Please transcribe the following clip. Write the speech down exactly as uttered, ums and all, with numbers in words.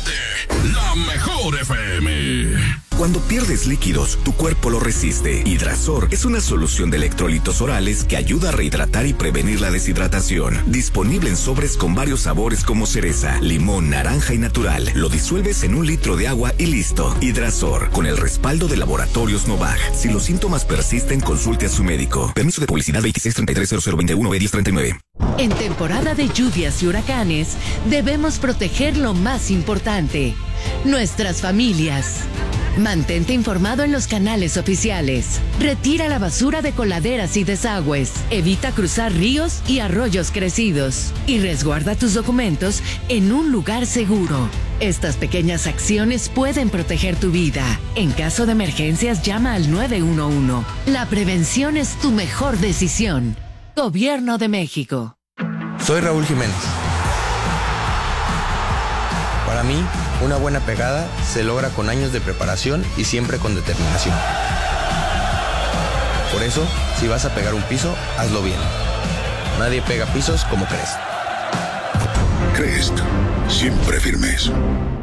Escúchate la mejor F M. Cuando pierdes líquidos, tu cuerpo lo resiste. Hidrasor es una solución de electrolitos orales que ayuda a rehidratar y prevenir la deshidratación. Disponible en sobres con varios sabores como cereza, limón, naranja y natural. Lo disuelves en un litro de agua y listo. Hidrasor, con el respaldo de Laboratorios Novag. Si los síntomas persisten, consulte a su médico. Permiso de publicidad veintiséis treinta y tres cero cero veintiuno B diez treinta y nueve. En temporada de lluvias y huracanes, debemos proteger lo más importante: nuestras familias. Mantente informado en los canales oficiales. Retira la basura de coladeras y desagües. Evita cruzar ríos y arroyos crecidos. Y resguarda tus documentos en un lugar seguro. Estas pequeñas acciones pueden proteger tu vida. En caso de emergencias, llama al nueve uno uno. La prevención es tu mejor decisión. Gobierno de México. Soy Raúl Jiménez. Para mí, una buena pegada se logra con años de preparación y siempre con determinación. Por eso, si vas a pegar un piso, hazlo bien. Nadie pega pisos como Crest. Crest, siempre firmes.